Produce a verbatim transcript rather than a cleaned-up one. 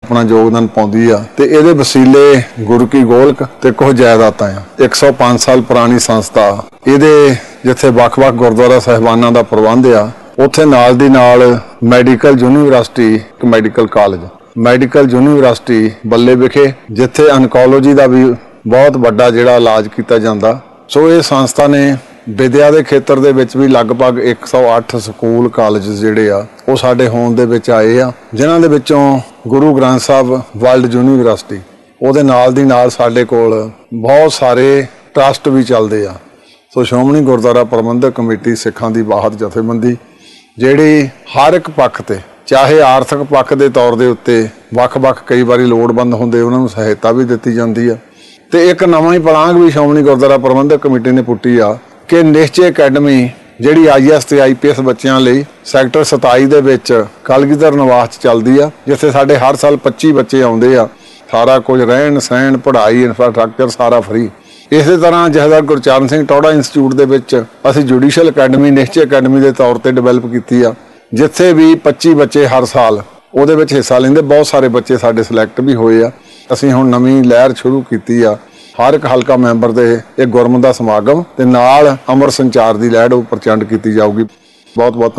अपना योगदान पाउंदी आ ते इहदे वसीले गुरु की गोलक ते कुछ जायदातां आ। एक सौ पांच साल पुरानी संस्था इहदे जिथे वख-वख गुरुद्वारा साहिबानां दा प्रबंध आ, उत्थे नाल दी नाल मैडिकल यूनीवर्सिटी एक मैडिकल कॉलेज मैडिकल यूनीवर्सिटी बल्ले विखे जिथे अनकोलॉजी का भी बहुत वड्डा जिहड़ा इलाज किया जाता। सो ये संस्था ने विद्या के खेत्र दे विच भी लगभग एक सौ अठ स्कूल कॉलेज जिहड़े आ वो साडे होंद दे विच आए आ, जिन्हां दे विचों गुरु ग्रंथ साहब वर्ल्ड यूनीवर्सिटी उहदे नाल दी नाल साडे कोल बहुत सारे ट्रस्ट भी चलदे आ। सो श्रोमणी गुरुद्वारा प्रबंधक कमेटी सिखां दी बाहत जथेबंदी जिहड़ी हर एक पक्ष ते चाहे आर्थिक पक्ष के तौर के उत्ते वख-वख कई बारी लोड़वंद होंदे उन्हां नूं सहायता भी दित्ती जांदी है। ते एक नवां ही पलांग भी श्रोमणी गुरुद्वारा प्रबंधक कमेटी ने पुट्टी आ कि निश्चय अकैडमी जिहड़ी आई एस ते आई पी एस बच्चों लई सैक्टर सताई दे विच कलगीधर निवास चलदी आ, जिथे साडे हर साल पच्ची बच्चे आउंदे आ। सारा कुछ रहन सहन पढ़ाई इंफ्रास्ट्रक्चर सारा फ्री। इस तरह जहदार गुरचरण सिंह टौड़ा इंस्टीट्यूट दे विच असीं जुडिशल अकैडमी निश्चय अकैडमी के तौर पर डिवेलप की आ, जिथे भी पच्ची बच्चे हर साल उहदे विच हिस्सा लैंदे। बहुत सारे बच्चे साडे सिलैक्ट भी होए आ। असीं हुण नवीं लहर शुरू की आ, हर एक हल्का मैंबर दे एक गुरमत दा समागम ते नाल अमर संचार की लहर प्रचंड की जाऊगी। बहुत बहुत